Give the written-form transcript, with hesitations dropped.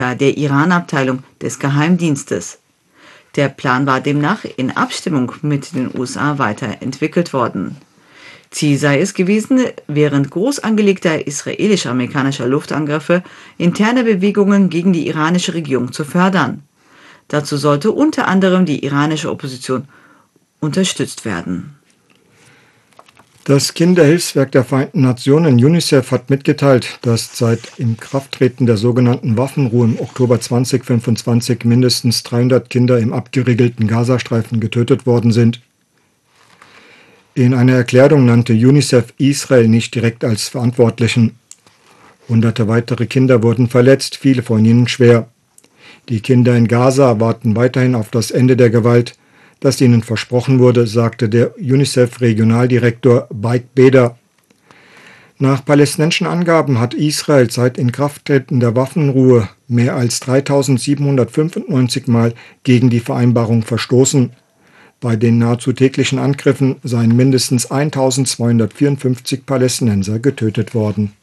der Iran-Abteilung des Geheimdienstes. Der Plan war demnach in Abstimmung mit den USA weiterentwickelt worden. Ziel sei es gewesen, während groß angelegter israelisch-amerikanischer Luftangriffe interne Bewegungen gegen die iranische Regierung zu fördern. Dazu sollte unter anderem die iranische Opposition unterstützt werden. Das Kinderhilfswerk der Vereinten Nationen UNICEF hat mitgeteilt, dass seit Inkrafttreten der sogenannten Waffenruhe im Oktober 2025 mindestens 300 Kinder im abgeriegelten Gazastreifen getötet worden sind. In einer Erklärung nannte UNICEF Israel nicht direkt als Verantwortlichen. Hunderte weitere Kinder wurden verletzt, viele von ihnen schwer. Die Kinder in Gaza warten weiterhin auf das Ende der Gewalt, das ihnen versprochen wurde, sagte der UNICEF-Regionaldirektor Baik Beda. Nach palästinensischen Angaben hat Israel seit Inkrafttreten der Waffenruhe mehr als 3795 Mal gegen die Vereinbarung verstoßen. Bei den nahezu täglichen Angriffen seien mindestens 1254 Palästinenser getötet worden.